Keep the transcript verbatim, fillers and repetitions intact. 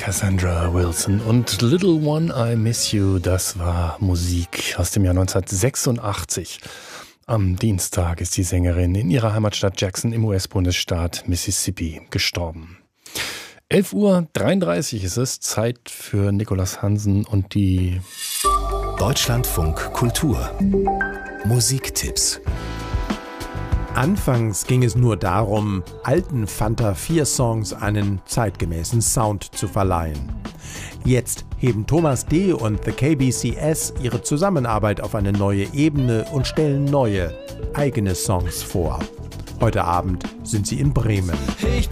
Cassandra Wilson und Little One, I Miss You, das war Musik aus dem Jahr neunzehnhundertsechsundachtzig. Am Dienstag ist die Sängerin in ihrer Heimatstadt Jackson im U S-Bundesstaat Mississippi gestorben. elf Uhr dreiunddreißig ist es, Zeit für Nicolas Hansen und die Deutschlandfunk Kultur Musiktipps. Anfangs ging es nur darum, alten Fanta vier Songs einen zeitgemäßen Sound zu verleihen. Jetzt heben Thomas D. und The K B C S ihre Zusammenarbeit auf eine neue Ebene und stellen neue, eigene Songs vor. Heute Abend sind sie in Bremen.